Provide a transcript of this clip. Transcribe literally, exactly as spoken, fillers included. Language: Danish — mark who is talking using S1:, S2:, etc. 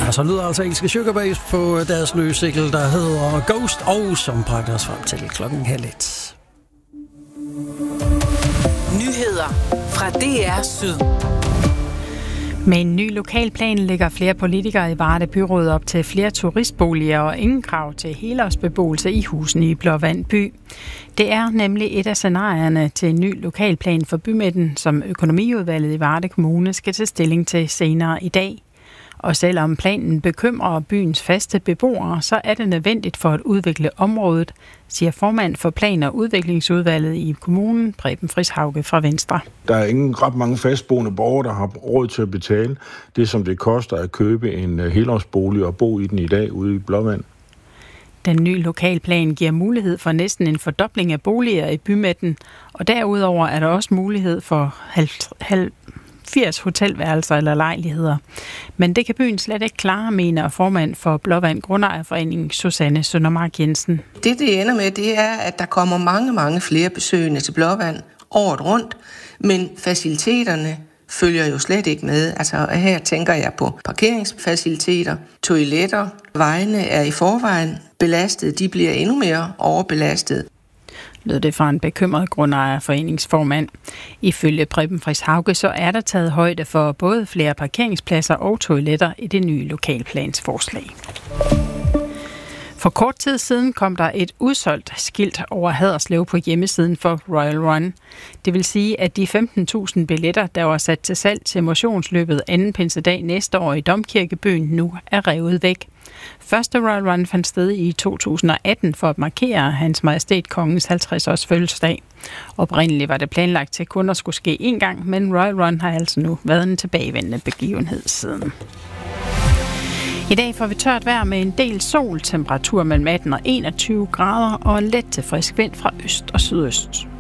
S1: Ja, så lyder altså engelske Sugarbabes på deres nye single, der hedder Ghost, og som bragte os frem til klokken halv et.
S2: Nyheder fra D R Syd.
S3: Med en ny lokalplan lægger flere politikere i Varde Byråd op til flere turistboliger og ingen krav til helårsbeboelse i husene i Blåvand by. Det er nemlig et af scenarierne til en ny lokalplan for bymidten, som økonomiudvalget i Varde Kommune skal tage stilling til senere i dag. Og selvom planen bekymrer byens faste beboere, så er det nødvendigt for at udvikle området, siger formand for Plan- og Udviklingsudvalget i kommunen, Preben Friis-Hauge fra Venstre.
S4: Der er ingen ret mange fastboende borgere, der har råd til at betale det, som det koster at købe en helårsbolig og bo i den i dag ude i Blåvand.
S3: Den nye lokalplan giver mulighed for næsten en fordobling af boliger i bymidten, og derudover er der også mulighed for halv firs hotelværelser eller lejligheder. Men det kan byen slet ikke klare, mener formand for Blåvand Grundejerforening, Susanne Søndermark Jensen.
S5: Det, det ender med, det er, at der kommer mange, mange flere besøgende til Blåvand året rundt, men faciliteterne følger jo slet ikke med. Altså her tænker jeg på parkeringsfaciliteter, toiletter, vejene er i forvejen belastet, de bliver endnu mere overbelastet.
S3: Lød det fra en bekymret grundejerforeningsformand. Ifølge Preben Friis-Hauge så er der taget højde for både flere parkeringspladser og toiletter i det nye lokalplansforslag. For kort tid siden kom der et udsolgt skilt over Haderslev på hjemmesiden for Royal Run. Det vil sige, at de femten tusind billetter, der var sat til salg til motionsløbet anden pinsedag næste år i Domkirkebyen, nu er revet væk. Første Royal Run fandt sted i to tusind og atten for at markere Hans Majestæt Kongens halvtreds års fødselsdag. Oprindeligt var det planlagt til kun at skulle ske én gang, men Royal Run har altså nu været en tilbagevendende begivenhed siden. I dag får vi tørt vejr med en del sol, temperatur mellem atten og enogtyve grader og en let til frisk vind fra øst og sydøst.